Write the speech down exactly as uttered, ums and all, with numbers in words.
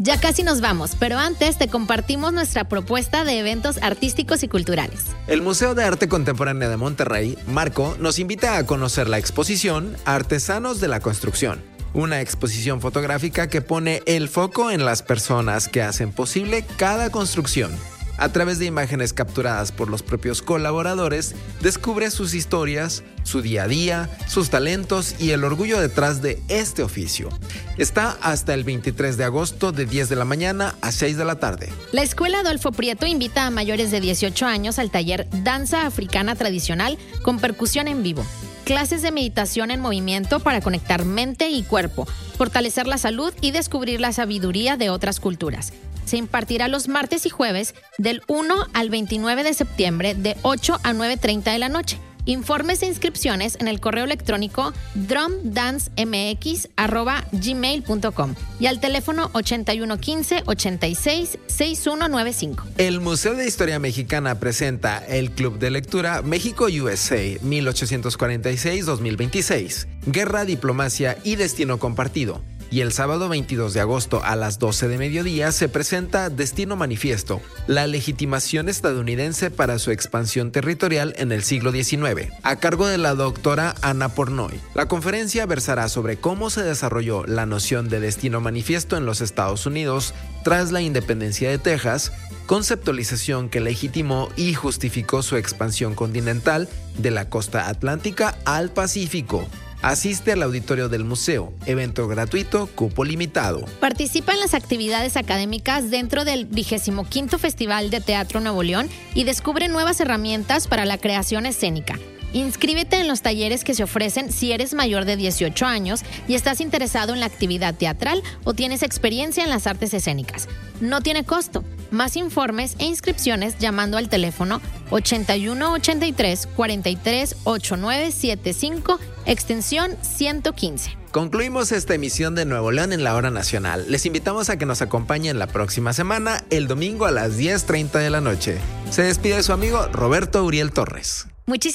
Ya casi nos vamos, pero antes te compartimos nuestra propuesta de eventos artísticos y culturales. El Museo de Arte Contemporánea de Monterrey, Marco, nos invita a conocer la exposición Artesanos de la Construcción, una exposición fotográfica que pone el foco en las personas que hacen posible cada construcción. A través de imágenes capturadas por los propios colaboradores, descubre sus historias, su día a día, sus talentos y el orgullo detrás de este oficio. Está hasta el veintitrés de agosto de diez de la mañana a seis de la tarde. La Escuela Adolfo Prieto invita a mayores de dieciocho años al taller Danza Africana Tradicional con percusión en vivo. Clases de meditación en movimiento para conectar mente y cuerpo, fortalecer la salud y descubrir la sabiduría de otras culturas. Se impartirá los martes y jueves del uno al veintinueve de septiembre de ocho a nueve treinta de la noche. Informes e inscripciones en el correo electrónico drumdancemx arroba gmail punto com y al teléfono ochenta y uno quince ochenta y seis sesenta y uno noventa y cinco. El Museo de Historia Mexicana presenta el Club de Lectura México U S A mil ochocientos cuarenta y seis a dos mil veintiséis, Guerra, Diplomacia y Destino Compartido. Y el sábado veintidós de agosto a las doce de mediodía se presenta Destino Manifiesto, la legitimación estadounidense para su expansión territorial en el siglo diecinueve, a cargo de la doctora Ana Pornoy. La conferencia versará sobre cómo se desarrolló la noción de destino manifiesto en los Estados Unidos tras la independencia de Texas, conceptualización que legitimó y justificó su expansión continental de la costa atlántica al Pacífico. Asiste al auditorio del museo, evento gratuito, cupo limitado. Participa en las actividades académicas dentro del vigésimo quinto Festival de Teatro Nuevo León y descubre nuevas herramientas para la creación escénica. Inscríbete en los talleres que se ofrecen si eres mayor de dieciocho años y estás interesado en la actividad teatral o tienes experiencia en las artes escénicas. No tiene costo. Más informes e inscripciones llamando al teléfono ochenta y uno ochenta y tres cuarenta y tres ochenta y nueve setenta y cinco, extensión ciento quince. Concluimos esta emisión de Nuevo León en la Hora Nacional. Les invitamos a que nos acompañen la próxima semana, el domingo a las diez treinta de la noche. Se despide su amigo Roberto Uriel Torres. Muchísimas